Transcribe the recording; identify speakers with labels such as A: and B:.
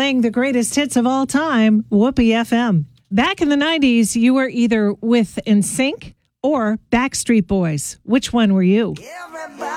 A: playing the greatest hits of all time, Whoopee FM. Back in the 90s, you were either with NSYNC or Backstreet Boys. Which one were you?